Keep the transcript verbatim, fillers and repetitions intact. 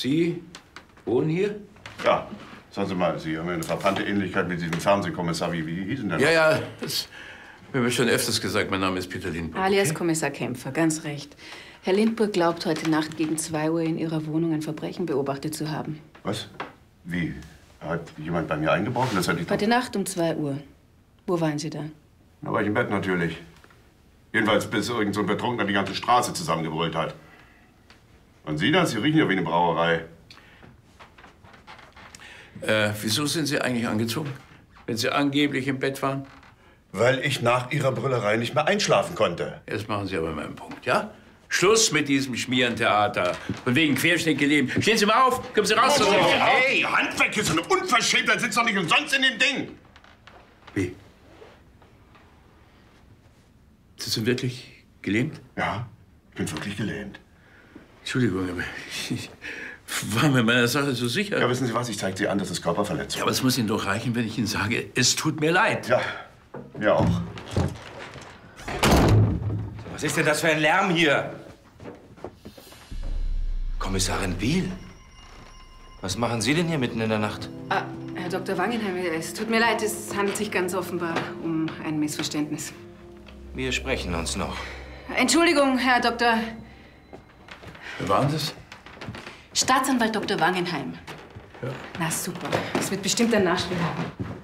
Sie wohnen hier? Ja. Sagen Sie mal, Sie haben ja eine verbrannte Ähnlichkeit mit diesem Fernsehkommissar. Wie, wie hieß denn der noch? Ja, ja, das mir wird schon öfters gesagt. Mein Name ist Peter Lindburg. Alias okay? Kommissar Kämpfer, ganz recht. Herr Lindburg glaubt, heute Nacht gegen zwei Uhr in Ihrer Wohnung ein Verbrechen beobachtet zu haben. Was? Wie? Hat jemand bei mir eingebrochen? Das hatte ich doch... Heute Nacht um zwei Uhr. Wo waren Sie da? Da war ich im Bett natürlich. Jedenfalls bis irgend so ein Betrunkener die ganze Straße zusammengebrüllt hat. Und Sie das? Sie riechen ja wie eine Brauerei. Äh, wieso sind Sie eigentlich angezogen, wenn Sie angeblich im Bett waren? Weil ich nach Ihrer Brüllerei nicht mehr einschlafen konnte. Jetzt machen Sie aber meinen Punkt, ja? Schluss mit diesem Schmierentheater. Von wegen Querschnitt gelebt. Stehen Sie mal auf, kommen Sie raus. Oh, oh, hey, Hand weg, hier ist so eine Unverschämtheit, sitzt doch nicht umsonst in dem Ding. Wie? Sie sind wirklich gelähmt? Ja, ich bin wirklich gelähmt. Entschuldigung, aber ich war mir meiner Sache so sicher. Ja, wissen Sie was, ich zeige Sie an, das ist Körperverletzung. Ja, aber es muss Ihnen doch reichen, wenn ich Ihnen sage, es tut mir leid. Ja, mir auch. Was ist denn das für ein Lärm hier? Kommissarin Biel? Was machen Sie denn hier mitten in der Nacht? Ah, Herr Doktor Wangenheim, es tut mir leid, es handelt sich ganz offenbar um ein Missverständnis. Wir sprechen uns noch. Entschuldigung, Herr Doktor... Wer war denn das? Staatsanwalt Doktor Wangenheim. Ja. Na super, es wird bestimmt ein Nachspiel haben.